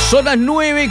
Son las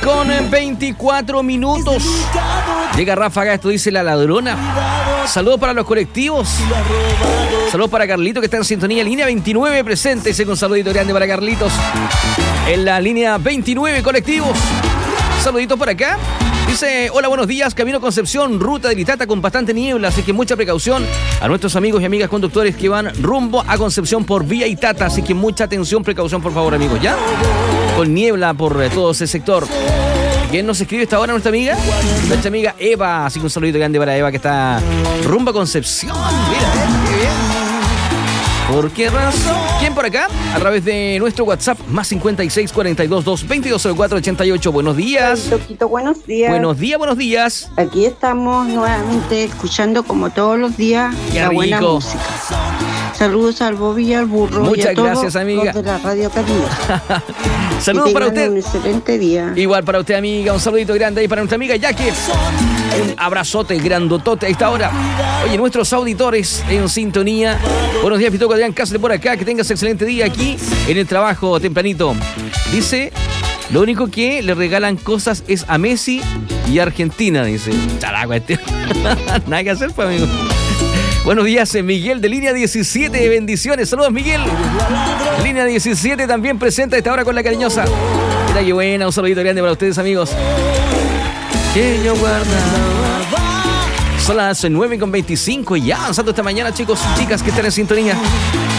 9:24. Llega Ráfaga, esto dice La Ladrona. Saludos para los colectivos. Saludos para Carlito, que está en sintonía. Línea 29 presente. Ese con saludito grande para Carlitos. En la línea 29, colectivos. Saluditos por acá. Dice, hola, buenos días, camino Concepción, ruta de Litata con bastante niebla, así que mucha precaución a nuestros amigos y amigas conductores que van rumbo a Concepción por vía Itata, así que mucha atención, precaución, por favor, amigos, ¿ya? Con niebla por todo ese sector. ¿Quién nos escribe esta hora, nuestra amiga? Nuestra amiga Eva, así que un saludito grande para Eva, que está rumbo a Concepción. Mira, qué bien. ¿Por qué razón? ¿Quién por acá? A través de nuestro WhatsApp, más 56 42 2 22 04 88. Buenos días. Toquito, buenos días. Buenos días, buenos días. Aquí estamos nuevamente escuchando, como todos los días, qué la rico. Buena música. Saludos al Bobby y al Burro. Muchas y a todos gracias, amiga. los de la Radio Caribe. Saludos para usted. Un excelente día. Igual para usted, amiga. Un saludito grande ahí para nuestra amiga Jackie. Un abrazote grandotote a esta hora. Oye, nuestros auditores en sintonía. Buenos días, Pitoco Adrián Cáceres por acá. Que tengas excelente día aquí en el trabajo tempranito. Dice, lo único que le regalan cosas es a Messi y a Argentina, dice. Charagua, nada que hacer, pues, amigo. Buenos días, Miguel de línea 17. Bendiciones. Saludos, Miguel. Línea 17 también presente a esta hora con la cariñosa. Mira qué buena. Un saludito grande para ustedes, amigos. Que yo guardaba. Son las 9:25 y ya avanzando esta mañana, chicos y chicas que están en sintonía.